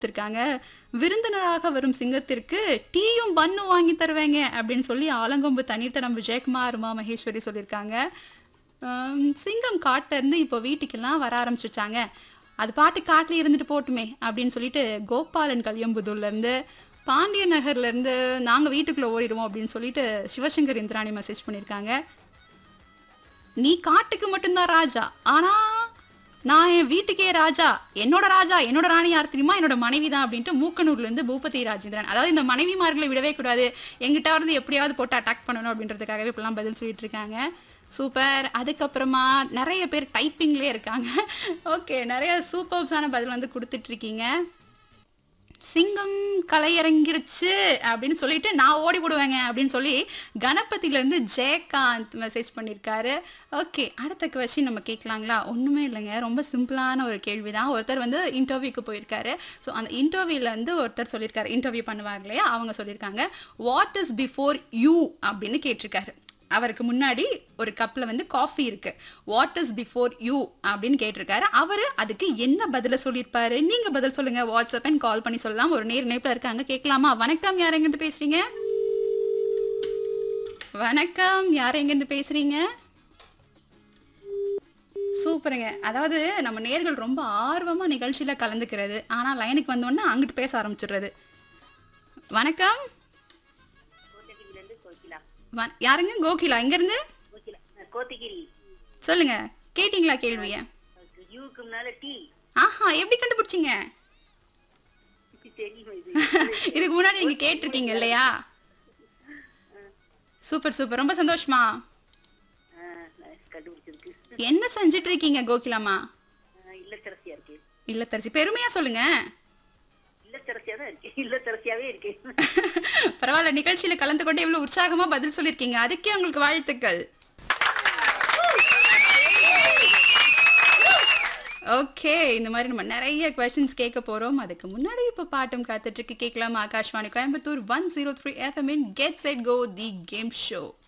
இருக்காங்க. விருந்தினராக வரும் சிங்கத்திற்கு டீயும் பன்னும் வாங்கி தருவேங்க அப்படின்னு சொல்லி ஆலங்கொம்பு தண்ணீர்த்தடம் விஜயகுமார் உமா மகேஸ்வரி சொல்லியிருக்காங்க. சிங்கம் காட்டுல இருந்து இப்போ வீட்டுக்கெல்லாம் வர ஆரம்பிச்சிருச்சாங்க. அது பாட்டு காட்டுல இருந்துட்டு போட்டுமே அப்படின்னு சொல்லிட்டு கோபாலன் கல்யம்புதூர்ல இருந்து, பாண்டிய நகர்ல இருந்து நாங்க வீட்டுக்குள்ள ஓடிடுவோம் அப்படின்னு சொல்லிட்டு சிவசங்கர் இந்திராணி மெசேஜ் பண்ணியிருக்காங்க. நீ காட்டுக்கு மட்டும்தான் ராஜா, ஆனா நான் என் வீட்டுக்கே ராஜா, என்னோட ராணி யார் தெரியுமா, என்னோட மனைவி தான் அப்படின்ட்டு மூக்கனூர்ல இருந்து பூபதி ராஜேந்திரன். அதாவது இந்த மனைவிமார்களை விடவே கூடாது, எங்கிட்ட இருந்து எப்படியாவது போட்டு அட்டாக் பண்ணணும் அப்படின்றதுக்காகவே இப்பெல்லாம் பதில் சொல்லிட்டு இருக்காங்க. சூப்பர். அதுக்கப்புறமா நிறைய பேர் டைப்பிங்லேயே இருக்காங்க. ஓகே, நிறைய சூப்பர்ஸான பதில் வந்து கொடுத்துட்டு இருக்கீங்க. சிங்கம் கலையிறங்கிருச்சு அப்படின்னு சொல்லிட்டு நான் ஓடி போடுவேங்க அப்படின்னு சொல்லி கணபதியிலேருந்து ஜெயகாந்த் மெசேஜ் பண்ணியிருக்காரு. ஓகே, அடுத்த கொஸ்டின் நம்ம கேட்கலாங்களா? ஒன்றுமே இல்லைங்க, ரொம்ப சிம்பிளான ஒரு கேள்வி தான். ஒருத்தர் வந்து இன்டர்வியூக்கு போயிருக்காரு. ஸோ அந்த இன்டர்வியூவில் வந்து ஒருத்தர் சொல்லியிருக்காரு, இன்டர்வியூ பண்ணுவார் இல்லையா, அவங்க சொல்லியிருக்காங்க வாட் இஸ் பிஃபோர் யூ அப்படின்னு கேட்டிருக்காரு. அவருக்கு முன்னாடி ஒரு கப்பில் வந்து காஃபி இருக்கு. வாட் இஸ் பிஃபோர் யூ அப்படின்னு கேட்டிருக்காரு. அவரு அதுக்கு என்ன பதில சொல்லியிருப்பாரு? நீங்க பதில் சொல்லுங்க. வாட்ஸ்அப் அண்ட் கால் பண்ணி சொல்லலாம். ஒரு நேர் இணைப்புல இருக்காங்க, கேட்கலாமா? வணக்கம், யார் எங்கிருந்து பேசுறீங்க? வணக்கம், யார் எங்கிருந்து பேசுறீங்க? சூப்பருங்க. அதாவது நம்ம நேர்கள் ரொம்ப ஆர்வமா நிகழ்ச்சியில கலந்துக்கிறது, ஆனா லைனுக்கு வந்தோடனே அங்கிட்டு பேச ஆரம்பிச்சிடுறது. வணக்கம். யாருங்க? கோகிலா. எங்க இருந்து? கோத்தகிரி. சொல்லுங்க, கேட்டீங்களா கேள்விய? யூக்கு முன்னால டீ. ஆஹா, எப்படி கண்டுபிடிச்சீங்க? இதுக்கு முன்னாடி நீங்க கேட்டிருக்கீங்க இல்லையா? சூப்பர் சூப்பர், ரொம்ப சந்தோஷமா. கண்டுபிடிச்சிருக்கு. என்ன செஞ்சுட்டு இருக்கீங்க கோகிலாமா? இல்லத்தரசியா இருக்கு. இல்லத்தரசி, பெருமையா சொல்லுங்க. இல்லத்தரசியா தான் இருக்கு, இல்லத்தரசியாவே இருக்கு. பரவாயில்ல, நிகழ்ச்சியில கலந்து கொண்டு இவ்வளவு உற்சாகமா பதில் சொல்லிருக்கீங்க, அதுக்கே உங்களுக்கு வாழ்த்துக்கள். ஓகே, இந்த மாதிரி நம்ம நிறைய क्वेश्चंस கேட்க போறோம். அதுக்கு முன்னாடி இப்ப பாட்டும் காத்துட்டு இருக்கு, கேட்கலாம். Akashvani Coimbatore 103 FM in get set go the game show.